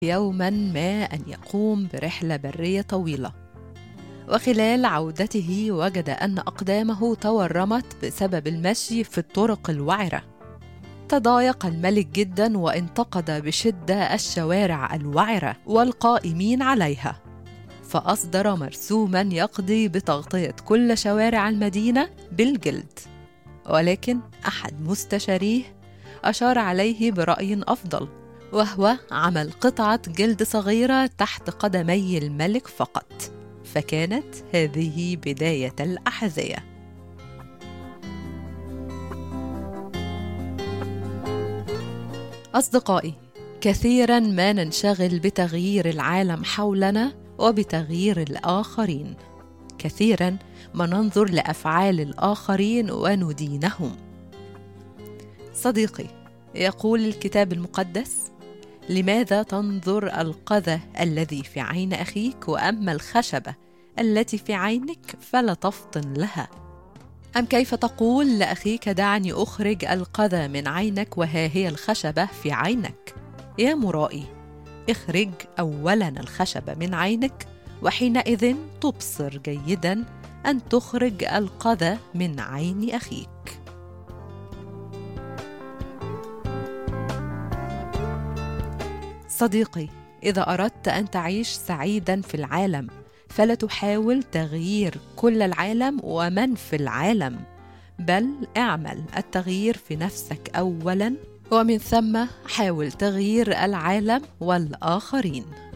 يوما ما أن يقوم برحلة برية طويلة، وخلال عودته وجد أن أقدامه تورمت بسبب المشي في الطرق الوعرة. تضايق الملك جدا وانتقد بشدة الشوارع الوعرة والقائمين عليها، فأصدر مرسوما يقضي بتغطية كل شوارع المدينة بالجلد. ولكن أحد مستشاريه أشار عليه برأي أفضل، وهو عمل قطعة جلد صغيرة تحت قدمي الملك فقط، فكانت هذه بداية الأحذية. أصدقائي، كثيرا ما ننشغل بتغيير العالم حولنا وبتغيير الآخرين، كثيرا ما ننظر لأفعال الآخرين وندينهم. صديقي، يقول الكتاب المقدس: لماذا تنظر القذى الذي في عين أخيك، وأما الخشبة التي في عينك فلا تفطن لها؟ أم كيف تقول لأخيك: دعني أخرج القذى من عينك وها هي الخشبة في عينك؟ يا مرائي، اخرج أولا الخشبة من عينك، وحينئذ تبصر جيدا أن تخرج القذى من عين أخيك. صديقي، إذا أردت أن تعيش سعيدا في العالم، فلا تحاول تغيير كل العالم ومن في العالم، بل اعمل التغيير في نفسك أولا، ومن ثم حاول تغيير العالم والآخرين.